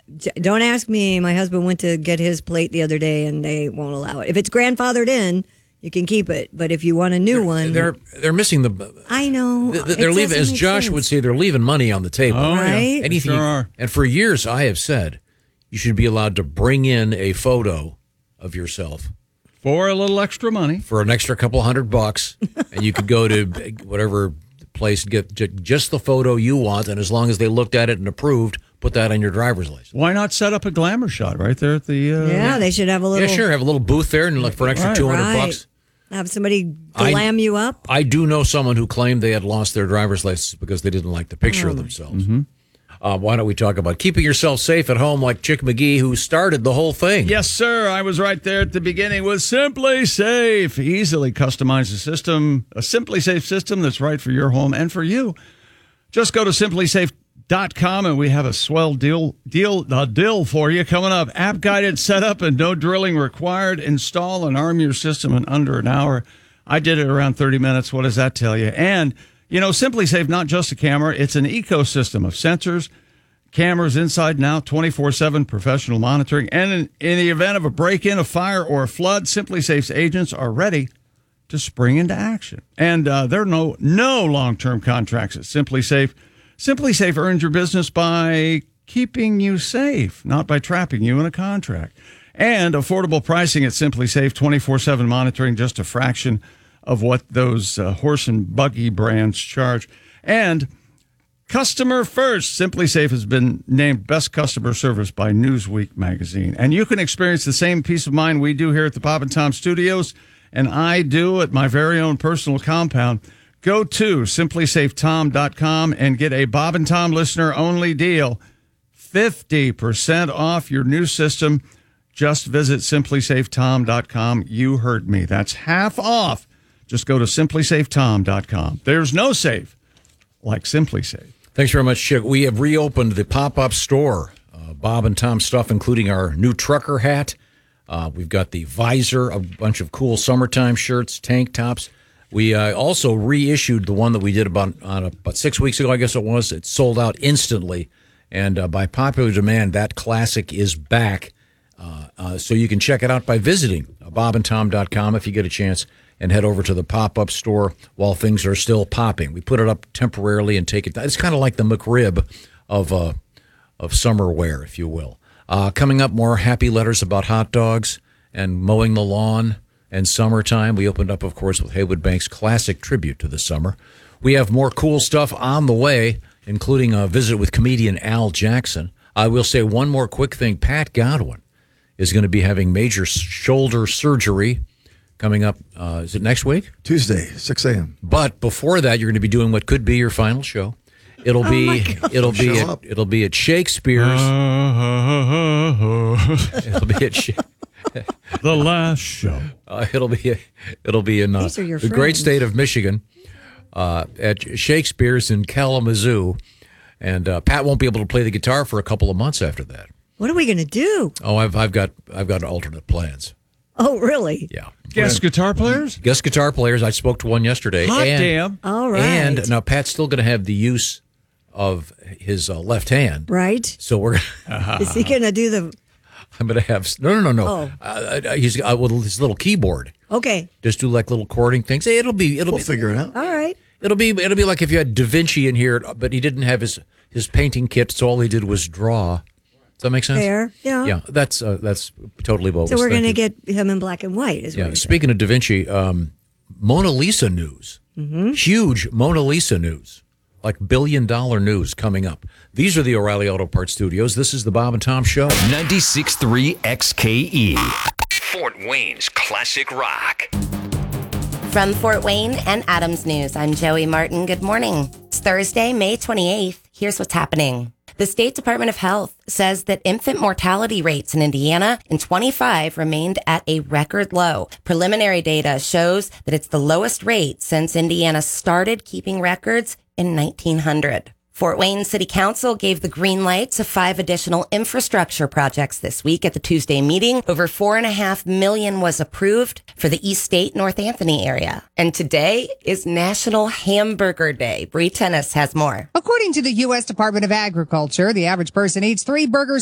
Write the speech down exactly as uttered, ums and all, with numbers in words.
J- Don't ask me. My husband went to get his plate the other day, and they won't allow it. If it's grandfathered in, you can keep it. But if you want a new they're, one, they're they're missing the. I know They're it leaving, as Josh sense. would say, they're leaving money on the table. Oh, Right? yeah. Anything. Sure you- are. and for years, I have said you should be allowed to bring in a photo of yourself For a little extra money. for an extra couple hundred bucks, and you could go to whatever place and get j- just the photo you want, and as long as they looked at it and approved, put that on your driver's license. Why not set up a glamour shot right there at the... Uh, Yeah, they should have a little. Yeah, sure. Have a little booth there and look for an extra Right. two hundred Right. bucks. Have somebody I- glam you up. I do know someone who claimed they had lost their driver's license because they didn't like the picture Oh. of themselves. Uh, why don't we talk about keeping yourself safe at home like Chick McGee, who started the whole thing? Yes, sir. I was right there at the beginning with Simply Safe. Easily customize a system, a Simply Safe system that's right for your home and for you. Just go to simply safe dot com and we have a swell deal deal a deal for you coming up. App guided setup and no drilling required. Install and arm your system in under an hour. I did it around thirty minutes. What does that tell you? And you know, Simply Safe, not just a camera, it's an ecosystem of sensors, cameras inside and out, twenty-four seven professional monitoring. And in, in the event of a break-in, a fire, or a flood, Simply Safe's agents are ready to spring into action. And uh, there are no, no long-term contracts at Simply Safe. Simply Safe earns your business by keeping you safe, not by trapping you in a contract. And affordable pricing at Simply Safe, twenty-four seven monitoring, just a fraction of what those uh, horse and buggy brands charge. And customer first. Simply Safe has been named best customer service by Newsweek magazine. And you can experience the same peace of mind we do here at the Bob and Tom Studios, and I do at my very own personal compound. Go to simply safe tom dot com and get a Bob and Tom listener only deal. fifty percent off your new system. Just visit simply safe tom dot com. You heard me. That's half off. Just go to simply safe tom dot com. There's no safe like Simply Safe. Thanks very much, Chick. We have reopened the pop-up store, uh, Bob and Tom stuff, including our new trucker hat. Uh, we've got the visor, a bunch of cool summertime shirts, tank tops. We uh, also reissued the one that we did about uh, about six weeks ago, I guess it was. It sold out instantly, and uh, by popular demand, that classic is back. Uh, uh, so you can check it out by visiting bob and tom dot com if you get a chance, and head over to the pop-up store while things are still popping. We put it up temporarily and take it down. It's kind of like the McRib of uh, of summer wear, if you will. Uh, coming up, more happy letters about hot dogs and mowing the lawn and summertime. We opened up, of course, with Haywood Bank's classic tribute to the summer. We have more cool stuff on the way, including a visit with comedian Al Jackson. I will say one more quick thing. Pat Godwin is going to be having major shoulder surgery coming up. Uh, is it next week? Tuesday, six a.m. But before that, you're going to be doing what could be your final show. It'll be it'll be Show at, up. it'll be at Shakespeare's. It'll be at Sha- The last show. uh, it'll be it'll be in uh, These are your the great friends. state of Michigan, uh, at Shakespeare's in Kalamazoo, and uh, Pat won't be able to play the guitar for a couple of months after that. What are we going to do? Oh, I've I've got I've got alternate plans. Oh, really? Yeah, Guest guitar players? guest guitar players. I spoke to one yesterday. Hot and, damn. All right. And now Pat's still going to have the use of his uh, left hand. Right? So we're. Is he going to do the? I'm going to have no, no, no, no. Oh. Uh, uh, he's uh, with his little keyboard. Okay. Just do like little chording things. Hey, it'll be, it'll We'll be, figure it out. All right. it'll be, it'll be like if you had Da Vinci in here, but he didn't have his his painting kit, so all he did was draw. Does that make sense? Fair. Yeah. Yeah, that's uh, that's totally bogus. So we're Thank going to you. get him in black and white. Is what Yeah. you're Speaking of Da Vinci, um, Mona Lisa news, Mm-hmm. huge Mona Lisa news, like billion dollar news coming up. These are the O'Reilly Auto Parts Studios. This is the Bob and Tom Show. ninety-six point three X K E. Fort Wayne's classic rock. From Fort Wayne and Adams News, I'm Joey Martin. Good morning. It's Thursday, May twenty-eighth. Here's what's happening. The State Department of Health says that infant mortality rates in Indiana in twenty-five remained at a record low. Preliminary data shows that it's the lowest rate since Indiana started keeping records in nineteen hundred. Fort Wayne City Council gave the green light to five additional infrastructure projects this week at the Tuesday meeting. Over four and a half million was approved for the East State, North Anthony area. And today is National Hamburger Day. Bree Tennis has more. According to the U S Department of Agriculture, the average person eats three burgers